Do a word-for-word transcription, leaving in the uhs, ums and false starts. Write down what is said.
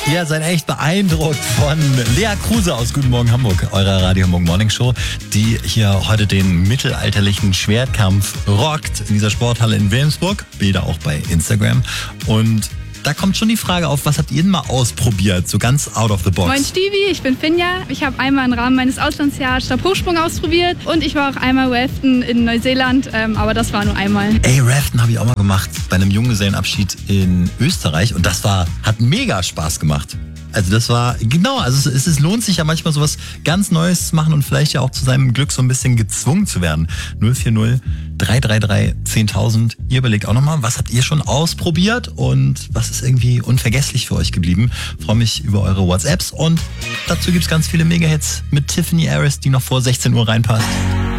Ja, seid echt beeindruckt von Lea Kruse aus Guten Morgen Hamburg, eurer Radio Hamburg Morning Show, die hier heute den mittelalterlichen Schwertkampf rockt in dieser Sporthalle in Wilhelmsburg. Bilder auch bei Instagram. Und da kommt schon die Frage auf, was habt ihr denn mal ausprobiert, so ganz out of the box? Moin Stevie, ich bin Finja. Ich habe einmal im Rahmen meines Auslandsjahres Stabhochsprung ausprobiert und ich war auch einmal raften in Neuseeland, ähm, aber das war nur einmal. Ey, raften habe ich auch mal gemacht bei einem Junggesellenabschied in Österreich und das war, hat mega Spaß gemacht. Also das war, genau, also es, es lohnt sich ja manchmal sowas ganz Neues zu machen und vielleicht ja auch zu seinem Glück so ein bisschen gezwungen zu werden. null vier null drei drei drei zehntausend. Ihr überlegt auch nochmal, was habt ihr schon ausprobiert und was ist irgendwie unvergesslich für euch geblieben? Ich freue mich über eure WhatsApps und dazu gibt's ganz viele Mega-Hits mit Tiffany Harris, die noch vor sechzehn Uhr reinpasst.